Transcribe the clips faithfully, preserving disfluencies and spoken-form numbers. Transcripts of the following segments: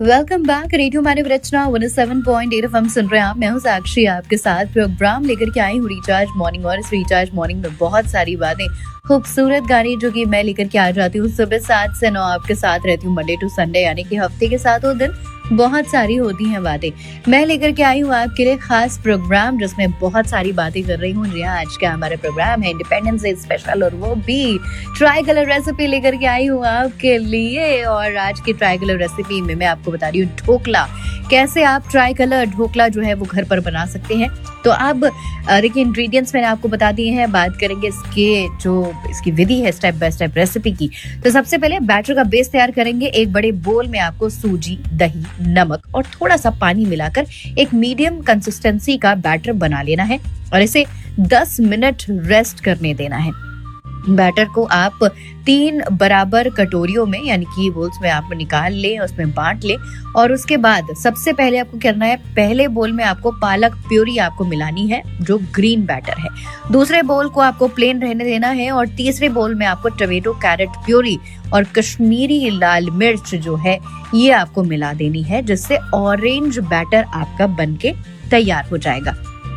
Welcome back. Radio मानव रचना one seven point eight FM सुन रहे हैं आप। मैं हूं साक्षी, आपके साथ प्रोग्राम लेकर के आई हूं रिचार्ज मॉर्निंग। और इस रिचार्ज मॉर्निंग में बहुत सारी बातें, खूबसूरत गाने जो कि मैं लेकर के आ जाती हूँ सुबह सात से नौ आपके साथ रहती हूँ, मंडे टू संडे, यानी कि हफ्ते के सातों दिन बहुत सारी होती हैं बातें। मैं लेकर के आई हूँ आपके लिए खास प्रोग्राम जिसमें बहुत सारी बातें कर रही हूँ। जी हाँ, आज का हमारा प्रोग्राम है इंडिपेंडेंस डे स्पेशल, और वो भी ट्राई कलर रेसिपी लेकर के आई हूँ आपके लिए। और आज की ट्राई कलर रेसिपी में मैं आपको बता रही हूँ ढोकला। कैसे आप ट्राई कलर ढोकला जो है वो घर पर बना सकते हैं। तो अब देखिए, इंग्रेडिएंट्स मैंने आपको बता दिए हैं। बात करेंगे इसके जो इसकी विधि है स्टेप बाय स्टेप रेसिपी की। तो सबसे पहले बैटर का बेस तैयार करेंगे। एक बड़े बोल में आपको सूजी, दही, नमक और थोड़ा सा पानी मिलाकर एक मीडियम कंसिस्टेंसी का बैटर बना लेना है और इसे दस मिनट रेस्ट करने देना है। बैटर को आप तीन बराबर कटोरियों में यानी कि बोल्स में आप निकाल लें, उसमें बांट लें। और उसके बाद सबसे पहले आपको करना है, पहले बोल में आपको पालक प्यूरी आपको मिलानी है जो ग्रीन बैटर है। दूसरे बोल को आपको प्लेन रहने देना है और तीसरे बोल में आपको टमेटो, कैरेट प्यूरी और कश्मीरी लाल मिर्च जो है ये आपको मिला देनी है, जिससे ऑरेंज बैटर आपका बनके तैयार हो जाएगा।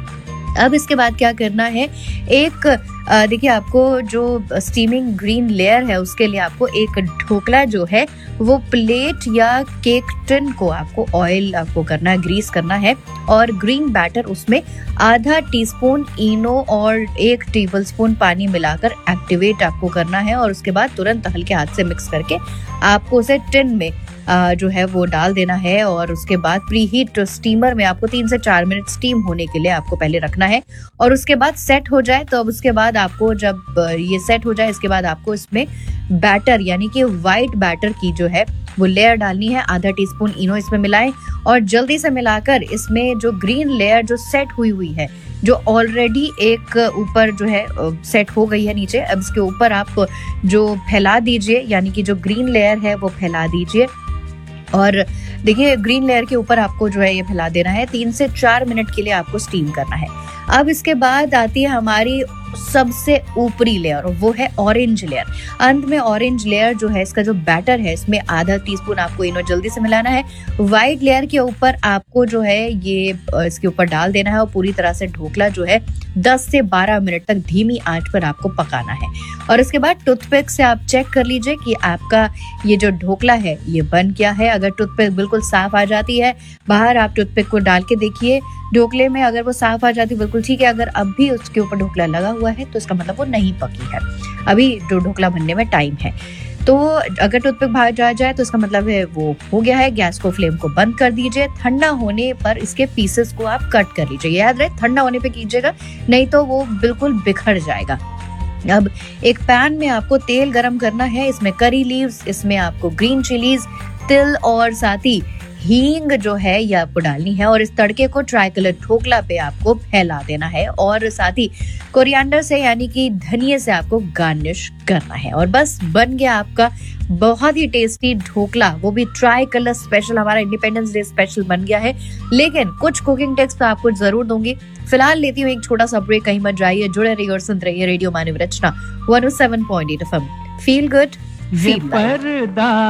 अब इसके बाद क्या करना है, एक देखिए आपको जो स्टीमिंग ग्रीन लेयर है उसके लिए आपको एक ढोकला जो है वो प्लेट या केक टिन को आपको ऑयल आपको करना है, ग्रीस करना है। और ग्रीन बैटर उसमें आधा टीस्पून इनो और एक टेबलस्पून पानी मिलाकर एक्टिवेट आपको करना है। और उसके बाद तुरंत हल्के हाथ से मिक्स करके आपको उसे टिन में आ, जो है वो डाल देना है। और उसके बाद प्री हीट स्टीमर में आपको तीन से चार मिनट स्टीम होने के लिए आपको पहले रखना है। और उसके बाद सेट हो जाए तो अब उसके बाद आपको जब ये सेट हो जाए इसके बाद आपको इसमें बैटर यानी कि व्हाइट बैटर की जो है वो लेयर डालनी है। आधा टीस्पून इनो इसमें मिलाएं और जल्दी से मिलाकर इसमें जो ग्रीन लेयर जो सेट हुई हुई है, जो ऑलरेडी एक ऊपर जो है सेट हो गई है नीचे, अब इसके ऊपर आप जो फैला दीजिए, यानी कि जो ग्रीन लेयर है वो फैला दीजिए। और देखिए, ग्रीन लेयर के ऊपर आपको जो है ये फैला देना है। तीन से चार मिनट के लिए आपको स्टीम करना है। अब इसके बाद आती है हमारी सबसे ऊपरी लेयर, और वो है ऑरेंज लेयर। अंत में ऑरेंज लेयर जो है इसका जो बैटर है इसमें आधा टीस्पून आपको इनो जल्दी से मिलाना है। व्हाइट लेयर के ऊपर आपको जो है ये इसके ऊपर डाल देना है और पूरी तरह से ढोकला जो है दस से बारह मिनट तक धीमी आंच पर आपको पकाना है। और इसके बाद टूथपिक से आप चेक कर लीजिए कि आपका ये जो ढोकला है ये बन गया है। अगर टूथपिक बिल्कुल साफ आ जाती है बाहर, आप टूथपिक को डाल के देखिए ढोकले में, अगर वो साफ आ जाती है बिल्कुल ठीक है। अगर अब भी उसके ऊपर ढोकला लगा हुआ है तो इसका मतलब वो नहीं पकी है, अभी जो ढोकला बनने में टाइम है। तो अगर टूथपिक बाहर जा जाए तो इसका मतलब है वो हो गया है। गैस को, फ्लेम को बंद कर दीजिए। ठंडा होने पर इसके पीसेस को आप कट कर लीजिए। याद रहे, ठंडा होने पे कीजिएगा, नहीं तो वो बिल्कुल बिखर जाएगा। अब एक पैन में आपको तेल गरम करना है। इसमें करी लीव्स, इसमें आपको ग्रीन चिलीज, तिल और साथ ही हींग जो है ये आपको डालनी है। और इस तड़के को ट्राई कलर ढोकला पे आपको फैला देना है और साथ ही कोरिएंडर से यानी कि धनिये से आपको गार्निश करना है। और बस बन गया आपका बहुत ही टेस्टी ढोकला, वो भी ट्राई कलर स्पेशल। हमारा इंडिपेंडेंस डे स्पेशल बन गया है, लेकिन कुछ कुकिंग टिप्स तो आपको जरूर दूंगी। फिलहाल लेती हूँ एक छोटा सा ब्रेक, कहीं मत जाइए, जुड़े रहिए और सुनते रहिए रेडियो मानव रचना one O seven point eight FM. Feel good, feel